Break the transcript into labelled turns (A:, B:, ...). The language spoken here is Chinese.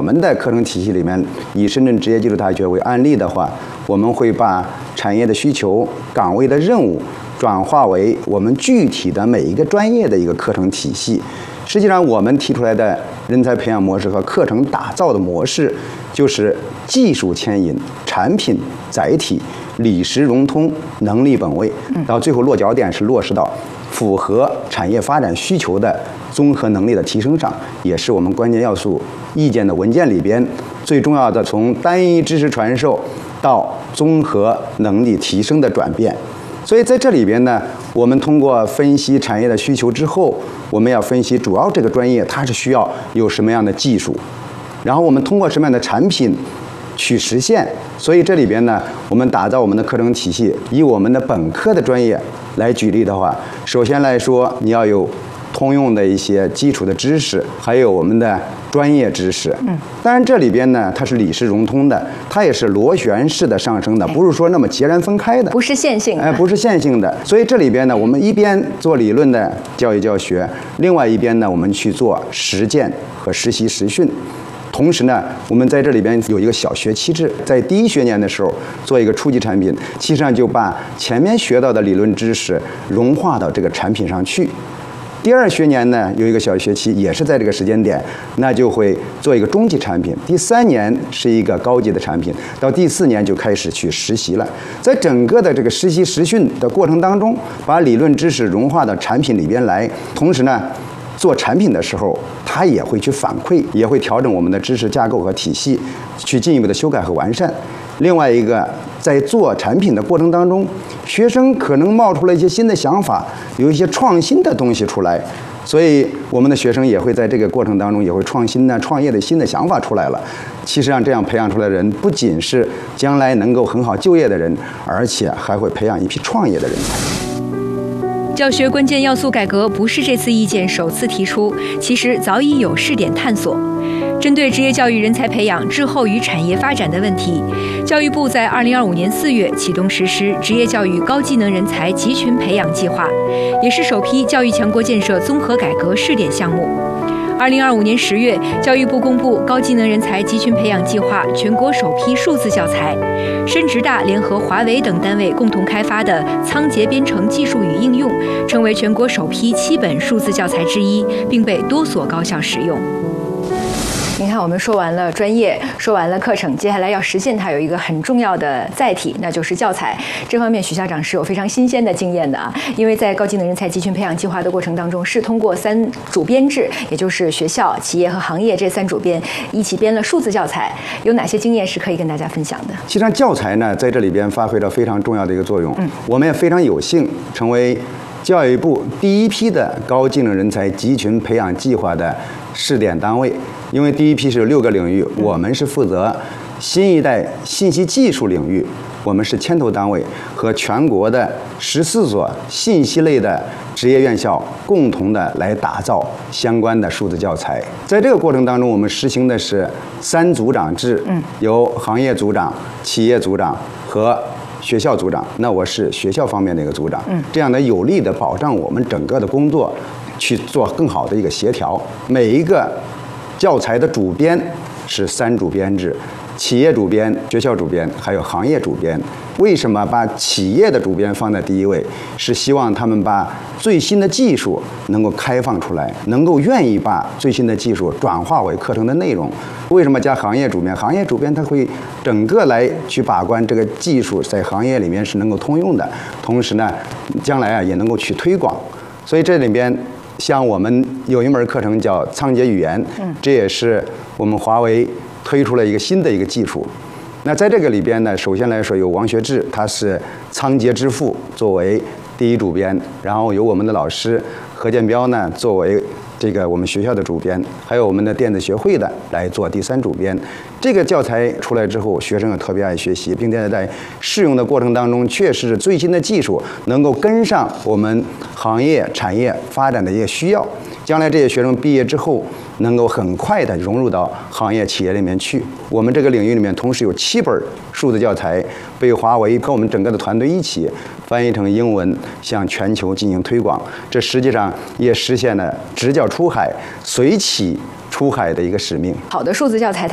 A: 们的课程体系里面，以深圳职业技术大学为案例的话，我们会把产业的需求、岗位的任务转化为我们具体的每一个专业的一个课程体系。实际上，我们提出来的人才培养模式和课程打造的模式，就是技术牵引、产品载体、理实融通、能力本位，到最后落脚点是落实到符合产业发展需求的综合能力的提升上，也是我们关键要素意见的文件里边最重要的，从单一知识传授到综合能力提升的转变。所以在这里边呢，我们通过分析产业的需求之后，我们要分析主要这个专业它是需要有什么样的技术，然后我们通过什么样的产品去实现。所以这里边呢，我们打造我们的课程体系，以我们的本科的专业来举例的话，首先来说，你要有通用的一些基础的知识，还有我们的专业知识。当然这里边呢，它是理实融通的，它也是螺旋式的上升的，不是说那么截然分开的，
B: 不是线性的，
A: 不是线性的。所以这里边呢，我们一边做理论的教育教学，另外一边呢，我们去做实践和实习实训。同时呢，我们在这里边有一个小学期制，在第一学年的时候做一个初级产品，其实上就把前面学到的理论知识融化到这个产品上去。第二学年呢，有一个小学期，也是在这个时间点，那就会做一个中级产品。第3年是一个高级的产品，到第4年就开始去实习了。在整个的这个实习实训的过程当中，把理论知识融化到产品里边来，同时呢，做产品的时候，它也会去反馈，也会调整我们的知识架构和体系，去进一步的修改和完善。另外一个，在做产品的过程当中，学生可能冒出了一些新的想法，有一些创新的东西出来，所以我们的学生也会在这个过程当中也会创新呢，创业的新的想法出来了。其实上这样培养出来的人，不仅是将来能够很好就业的人，而且还会培养一批创业的人才。
B: 教学关键要素改革不是这次意见首次提出，其实早已有试点探索。针对职业教育人才培养滞后于产业发展的问题，教育部在2025年4月启动实施职业教育高技能人才集群培养计划，也是首批教育强国建设综合改革试点项目。2025年10月，教育部公布高技能人才集群培养计划全国首批数字教材，深职大联合华为等单位共同开发的仓颉编程技术与应用，成为全国首批7本数字教材之一，并被多所高校使用。您看，我们说完了专业，说完了课程，接下来要实现它有一个很重要的载体，那就是教材。这方面许校长是有非常新鲜的经验的啊，因为在高技能人才集群培养计划的过程当中，是通过3主编制，也就是学校、企业和行业这3主编一起编了数字教材。有哪些经验是可以跟大家分享的？
A: 其实教材呢，在这里边发挥了非常重要的一个作用。我们也非常有幸成为教育部第一批的高技能人才集群培养计划的试点单位。因为第一批是6个领域，我们是负责新一代信息技术领域，我们是牵头单位，和全国的14所信息类的职业院校共同的来打造相关的数字教材。在这个过程当中，我们实行的是3组长制，由行业组长、企业组长和学校组长。那我是学校方面的一个组长，这样的有力的保障我们整个的工作去做更好的一个协调。每一个教材的主编是3主编制，企业主编、学校主编还有行业主编。为什么把企业的主编放在第一位？是希望他们把最新的技术能够开放出来，能够愿意把最新的技术转化为课程的内容。为什么加行业主编？行业主编他会整个来去把关这个技术在行业里面是能够通用的，同时呢，将来也能够去推广。所以这里边像我们有一门课程叫仓颉语言，这也是我们华为推出了一个新的一个技术。那在这个里边呢，首先来说有王学志，他是仓颉之父作为第一主编，然后有我们的老师何建彪呢作为这个我们学校的主编，还有我们的电子学会的来做第3主编。这个教材出来之后，学生也特别爱学习，并且在试用的过程当中，确实是最新的技术能够跟上我们行业产业发展的一些需要。将来这些学生毕业之后，能够很快的融入到行业企业里面去。我们这个领域里面同时有7本数字教材被华为和我们整个的团队一起翻译成英文，向全球进行推广。这实际上也实现了职教出海、随企出海的一个使命。
B: 好的数字教材